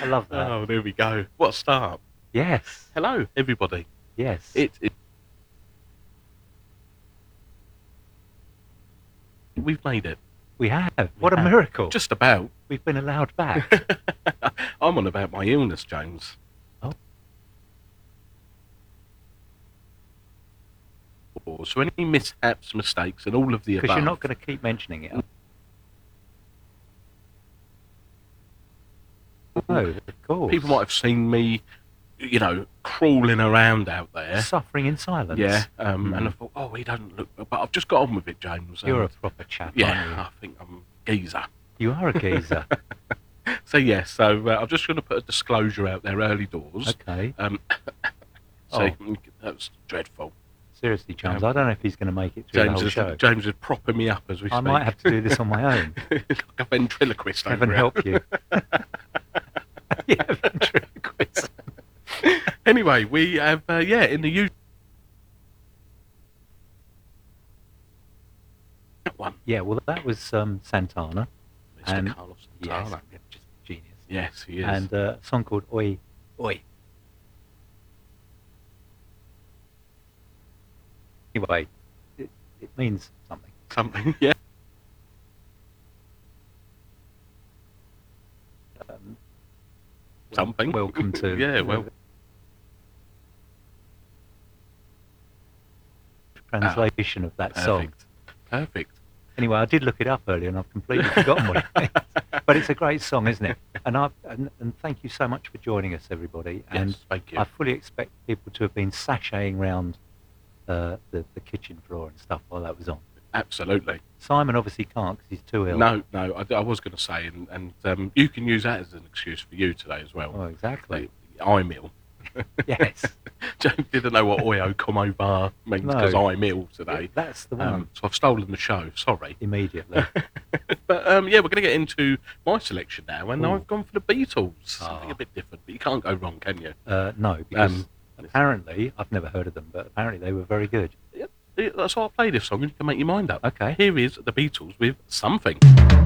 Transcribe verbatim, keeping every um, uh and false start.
love that. Oh, there we go. What a start. Yes. Hello, everybody. Yes. It, it We've made it. We have. We What have. a miracle. Just about. We've been allowed back. I'm on about my illness, James. Oh. So any mishaps, mistakes, and all of the above. Because you're not going to keep mentioning it. No, of course. People might have seen me, you know, crawling around out there. Suffering in silence. Yeah, um, Mm. and I thought, oh, he doesn't look... But I've just got on with it, James. You're a and, proper chap, yeah, aren't you? I think I'm geezer. You are a geezer. So, yeah, so uh, I'm just going to put a disclosure out there early doors. Okay. Um, so, Oh. that was dreadful. Seriously, James, Um, I don't know if he's going to make it through James the whole is, show. James is propping me up as we I speak. might have to do this on my own. Like a ventriloquist over Heaven here. help you. Yeah, ventriloquist. Anyway, we have, uh, yeah, in the U... That one. Yeah, well, that was um, Santana. Mister And- Carlos Yes, Santana. just genius. Yes, he is. And uh, a song called Oi, Oi. Anyway, it, it means something. Something, yeah. Um, Something. Welcome to... Yeah, well... translation of that song. Perfect. Perfect. Anyway, I did look it up earlier and I've completely forgotten what it means. But it's a great song, isn't it? And, I, and, and thank you so much for joining us, everybody. And Yes, thank you. I fully expect people to have been sashaying round uh, the, the kitchen floor and stuff while that was on. Absolutely. Simon obviously can't because he's too ill. No, no, I, I was going to say, and, and um, you can use that as an excuse for you today as well. Oh, exactly. Like, I'm ill. Yes. James didn't know what oyo como bar means No. because I'm ill today. That's the one. Um, so I've stolen the show. Sorry. Immediately. But um, yeah, we're going to get into my selection now, and Ooh. I've gone for the Beatles. Ah. Something a bit different, but you can't go wrong, can you? Uh, no, because Um, apparently, I've never heard of them, but apparently they were very good. Yeah, that's why I play this song, and you can make your mind up. Okay. Here is the Beatles with Something.